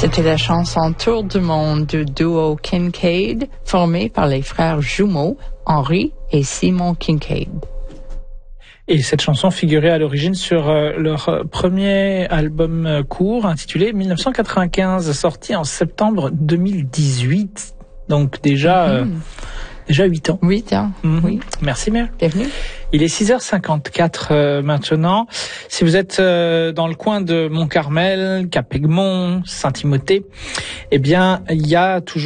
C'était la chanson Tour du monde du duo Kincaid, formé par les frères jumeaux Henry et Simon Kincaid. Et cette chanson figurait à l'origine sur leur premier album court intitulé 1995, sorti en septembre 2018. Donc déjà 8 ans. 8 ans, oui. Merci Mère. Bienvenue. Il est 6h54 maintenant. Si vous êtes dans le coin de Mont-Carmel, Cap-Aigmont, Saint-Timothée, eh bien, il y a toujours